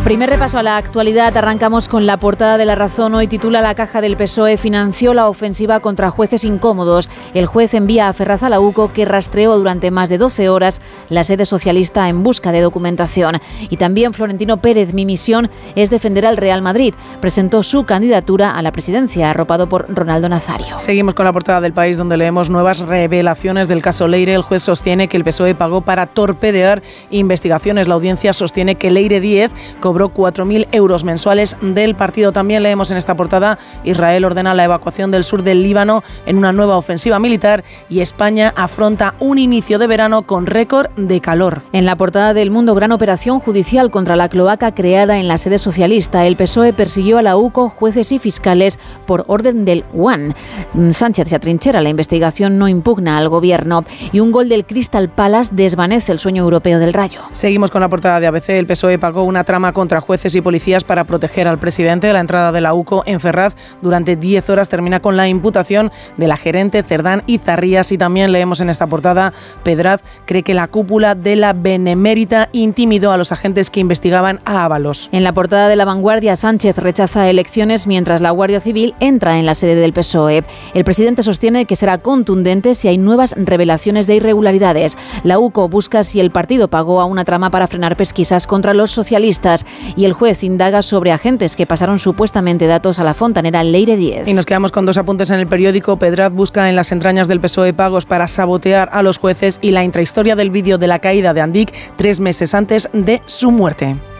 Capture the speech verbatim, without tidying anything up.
Primer repaso a la actualidad. Arrancamos con la portada de La Razón. Hoy titula: La caja del P S O E financió la ofensiva contra jueces incómodos. El juez envía a Ferraz a la U C O, que rastreó durante más de doce horas la sede socialista en busca de documentación. Y también Florentino Pérez: mi misión es defender al Real Madrid. Presentó su candidatura a la presidencia, arropado por Ronaldo Nazario. Seguimos con la portada del País, donde leemos nuevas revelaciones del caso Leire. El juez sostiene que el P S O E pagó para torpedear investigaciones. La audiencia sostiene que Leire Díez cobró cuatro mil euros mensuales del partido. También leemos en esta portada: Israel ordena la evacuación del sur del Líbano en una nueva ofensiva militar, y España afronta un inicio de verano con récord de calor. En la portada del Mundo: gran operación judicial contra la cloaca creada en la sede socialista. El P S O E persiguió a la U C O, jueces y fiscales por orden del U A N. Sánchez se atrinchera: la investigación no impugna al gobierno. Y un gol del Crystal Palace desvanece el sueño europeo del Rayo. Seguimos con la portada de A B C. El P S O E pagó una trama contra jueces y policías para proteger al presidente. La entrada de la U C O en Ferraz durante diez horas termina con la imputación de la gerente Cerdán y Zarrías. Y también leemos en esta portada: Pedraz cree que la cúpula de la Benemérita intimidó a los agentes que investigaban a Ábalos. En la portada de La Vanguardia: Sánchez rechaza elecciones mientras la Guardia Civil entra en la sede del P S O E. El presidente sostiene que será contundente si hay nuevas revelaciones de irregularidades. La U C O busca si el partido pagó a una trama para frenar pesquisas contra los socialistas. Y el juez indaga sobre agentes que pasaron supuestamente datos a la fontanera Leire Díez. Y nos quedamos con dos apuntes en el periódico. Pedraz busca en las entrañas del P S O E pagos para sabotear a los jueces, y la intrahistoria del vídeo de la caída de Andic tres meses antes de su muerte.